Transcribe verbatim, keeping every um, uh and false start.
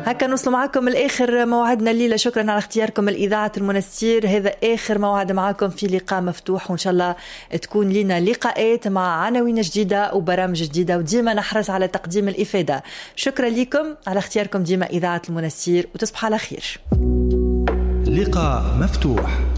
هكا نوصل معكم الآخر موعدنا الليلة. شكرا على اختياركم الإذاعة المنستير. هذا آخر موعد معكم في لقاء مفتوح، وإن شاء الله تكون لنا لقاءات مع عناوين جديدة وبرامج جديدة، وديما نحرص على تقديم الإفادة. شكرا لكم على اختياركم ديما إذاعة المنستير، وتصبح على خير. لقاء مفتوح.